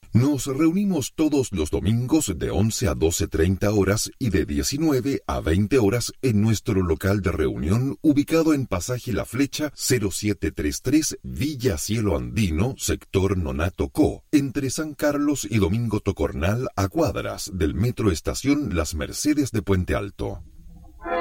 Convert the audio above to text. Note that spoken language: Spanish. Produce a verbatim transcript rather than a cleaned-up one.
Nos reunimos todos los domingos de once a doce treinta horas y de diecinueve a veinte horas en nuestro local de reunión ubicado en Pasaje La Flecha cero siete treinta y tres, Villa Cielo Andino, sector Nonato Co, entre San Carlos y Domingo Tocornal, a cuadras del Metro Estación Las Mercedes de Puente Alto.